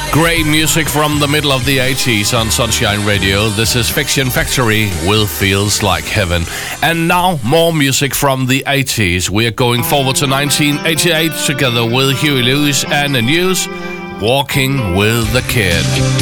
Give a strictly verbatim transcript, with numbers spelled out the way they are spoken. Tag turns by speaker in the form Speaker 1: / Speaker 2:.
Speaker 1: Great music from the middle of the eighties on Sunshine Radio. This is Fiction Factory with Feels Like Heaven. And now, more music from the eighties. We are going forward to nineteen eighty-eight together with Huey Lewis and the News, Walking with the Kid.